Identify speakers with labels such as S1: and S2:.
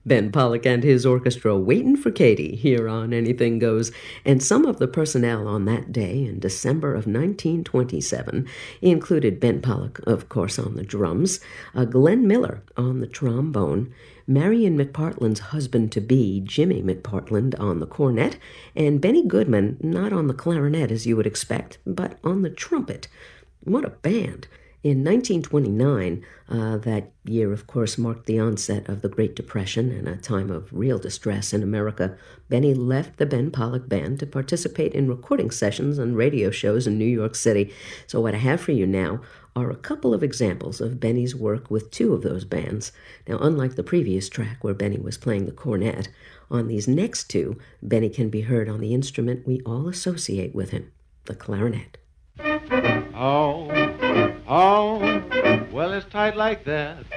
S1: Ben Pollock and his orchestra waitin' for Katie here on Anything Goes, and some of the personnel on that day in December of 1927 included Ben Pollock, of course, on the drums, Glenn Miller on the trombone, Marion McPartland's husband-to-be, Jimmy McPartland, on the cornet, and Benny Goodman, not on the clarinet as you would expect, but on the trumpet. What a band! In 1929, that year, of course, marked the onset of the Great Depression and a time of real distress in America. Benny left the Ben Pollock Band to participate in recording sessions and radio shows in New York City. So what I have for you now are a couple of examples of Benny's work with two of those bands. Now, unlike the previous track where Benny was playing the cornet, on these next two, Benny can be heard on the instrument we all associate with him, the clarinet.
S2: Oh, oh, well, it's tight like that.